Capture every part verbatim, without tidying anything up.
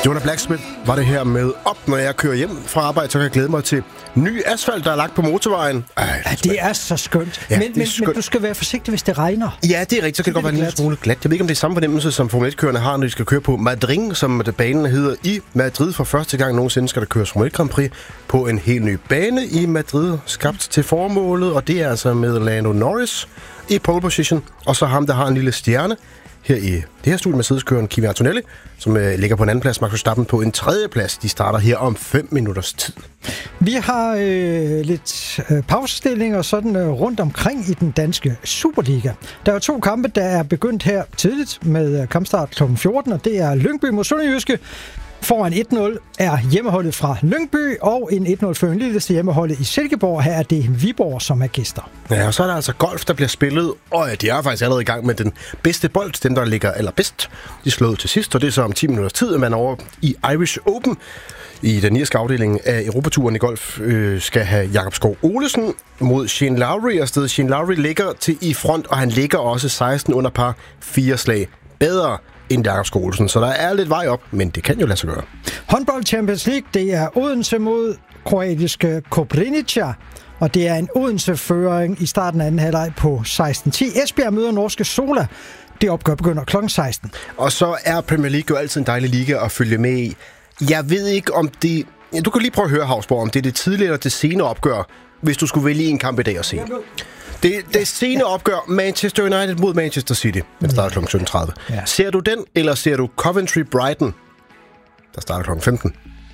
Jonah Blacksmith var det her med op, når jeg kører hjem fra arbejde, så kan jeg glæde mig til ny asfalt, der er lagt på motorvejen. Ej, det, er ja, det er så skønt. Ja, men, men, men du skal være forsigtig, hvis det regner. Ja, det er rigtigt. Så kan det godt være en lille smule glat. Jeg ved ikke, om det er samme fornemmelse, som Formel et-kørerne har, når de skal køre på Madrid, som banen hedder i Madrid. For første gang nogensinde skal der køres Formel et Grand Prix på en helt ny bane i Madrid, skabt til formålet, og det er altså med Lando Norris i pole position, og så ham, der har en lille stjerne her i det her studie, Mercedes-køren Kimi Antonelli, som øh, ligger på en anden plads, Max Verstappen på en tredje plads. De starter her om fem minutters tid. Vi har øh, lidt øh, pausestillinger sådan øh, rundt omkring i den danske Superliga. Der er to kampe, der er begyndt her tidligt med øh, kampstart klokken fjorten, og det er Lyngby mod Sønderjyske. Foran et nul er hjemmeholdet fra Lyngby, og en et nul-føring lilledes hjemmeholdet i Silkeborg. Her er det Viborg, som er gæster. Ja, og så er der altså golf, der bliver spillet, og de er faktisk allerede i gang med den bedste bold, den der ligger allerbedst. De slået til sidst, og det er så om ti minutters tid, at man over i Irish Open i den irske afdeling af Europaturen i golf øh, skal have Jakob Skov Olesen mod Shane Lowry afsted. Shane Lowry ligger til i front, og han ligger også seksten under par, fire slag bedre end Jakob Skov Olesen. Så der er lidt vej op, men det kan jo lade sig gøre. Håndbold Champions League, det er Odense mod kroatiske Koprivnica, og det er en Odense-føring i starten af anden halvleg på seksten ti. Esbjerg møder norske Sola. Det opgør begynder klokken seksten. Og så er Premier League jo altid en dejlig liga at følge med i. Jeg ved ikke, om det... Ja, du kan lige prøve at høre, Havsborg, om det er det tidlige eller det sene opgør, hvis du skulle vælge en kamp i dag at se. Det, det sene opgør Manchester United mod Manchester City. Den starter klokken sytten tredive. Ja. Ser du den, eller ser du Coventry Brighton? Der starter klokken femten.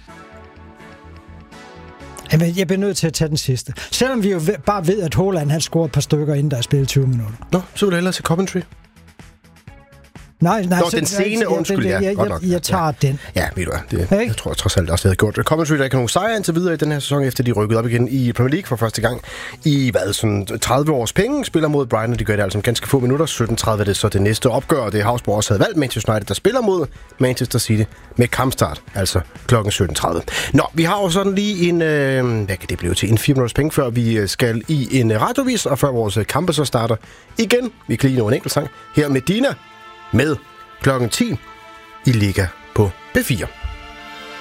Jamen, jeg bliver nødt til at tage den sidste. Selvom vi jo bare ved, at Haaland han scorer et par stykker, inden der er spillet tyve minutter. Nå, så vil du hellere se Coventry. Nej, nej. Nå, så, den scene, undskyld, ja. Jeg, jeg, jeg, jeg tager ja. den. Ja, ved du hvad, det, hey. Jeg tror trods alt også, det havde gjort. Coventry, der ikke har nogen sejr indtil videre i den her sæson, efter de rykkede op igen i Premier League for første gang i, hvad, sådan tredive års penge, spiller mod Brighton, de gør det altså om ganske få minutter. sytten tredive er det så det næste opgør, og det er Havsborg også havde valgt Manchester United, der spiller mod Manchester City med kampstart, altså klokken sytten tredive. Nå, vi har jo sådan lige en, øh, hvad kan det blive til, en fire minutters penge, før vi skal i en radiovis, og før vores kampe så starter igen. Vi kan lige nå en enkelt sang her med Dina med klokken ti i Liga på B fire.